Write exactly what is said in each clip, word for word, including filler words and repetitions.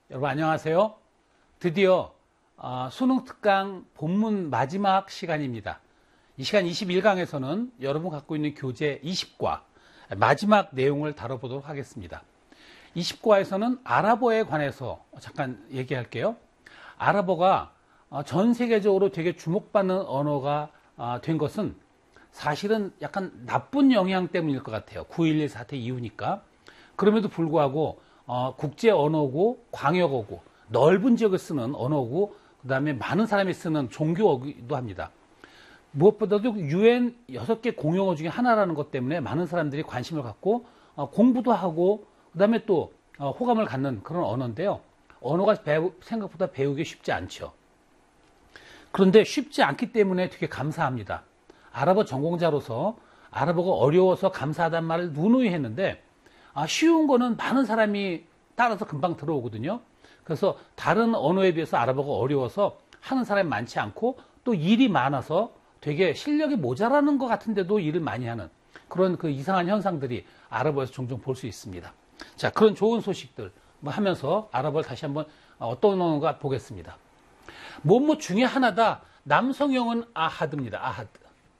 여러분 안녕하세요. 드디어 어, 수능 특강 본문 마지막 시간입니다. 이 시간 이십일 강에서는 여러분 갖고 있는 교재 이십 과 마지막 내용을 다뤄보도록 하겠습니다. 이십 과에서는 아랍어에 관해서 잠깐 얘기할게요. 아랍어가 어, 전 세계적으로 되게 주목받는 언어가 어, 된 것은 사실은 약간 나쁜 영향 때문일 것 같아요. 구일일 사태 이후니까. 그럼에도 불구하고 어, 국제 언어고 광역어고 넓은 지역을 쓰는 언어고 그 다음에 많은 사람이 쓰는 종교어기도 합니다. 무엇보다도 유엔 여섯 개 공용어 중에 하나라는 것 때문에 많은 사람들이 관심을 갖고 어, 공부도 하고 그 다음에 또 어, 호감을 갖는 그런 언어인데요. 언어가 배우, 생각보다 배우기 쉽지 않죠. 그런데 쉽지 않기 때문에 되게 감사합니다. 아랍어 전공자로서 아랍어가 어려워서 감사하다는 말을 누누이 했는데 아, 쉬운 거는 많은 사람이 따라서 금방 들어오거든요. 그래서 다른 언어에 비해서 아랍어가 어려워서 하는 사람이 많지 않고 또 일이 많아서 되게 실력이 모자라는 것 같은데도 일을 많이 하는 그런 그 이상한 현상들이 아랍어에서 종종 볼 수 있습니다. 자, 그런 좋은 소식들 뭐 하면서 아랍어를 다시 한번 어떤 언어가 보겠습니다. 뭐뭐 중에 하나다. 남성형은 아하드입니다. 아하드.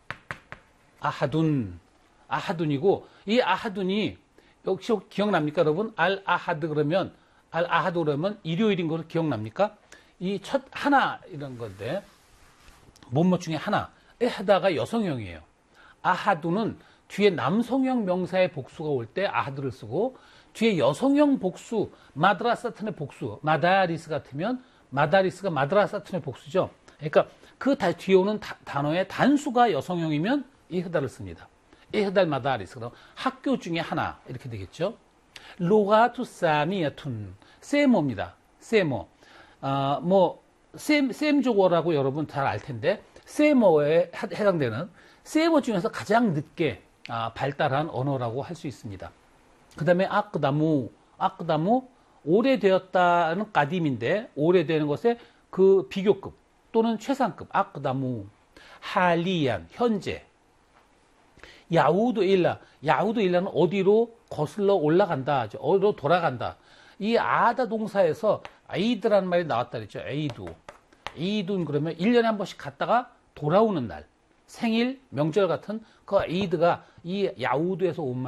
아하둔. 아하둔이고 이 아하둔이 역시 기억납니까, 여러분? 알 아하드 그러면 알 아하드 그러면 일요일인 거 기억납니까? 이 첫 하나 이런 건데 뭐뭐 중에 하나. 에하다가 여성형이에요. 아하두는 뒤에 남성형 명사의 복수가 올 때 아하드를 쓰고 뒤에 여성형 복수 마드라사튼의 복수 마다리스 같으면 마다리스가 마드라사튼의 복수죠. 그러니까 그 뒤에 오는 다, 단어의 단수가 여성형이면 이흐다를 씁니다. 이흐달 마다리스 그럼 학교 중에 하나 이렇게 되겠죠. 로가투 사미야툰 세모입니다. 세모. 어, 뭐 셈, 셈조어라고 여러분 잘 알 텐데 세모에 해당되는 세모 중에서 가장 늦게 아, 발달한 언어라고 할 수 있습니다. 그 다음에 아크다무 아크다무 오래되었다는 까딤인데 오래되는 것의 그 비교급 또는 최상급 아크다무 할리안 현재 야우드 일라 야우드 일라는 어디로 거슬러 올라간다 어디로 돌아간다. 이 아다 동사에서 에이드라는 말이 나왔다 그랬죠. 에이두 에이두는 그러면 일 년에 한 번씩 갔다가 돌아오는 날 생일 명절 같은 그 에이드가 이 야우드에서 온 말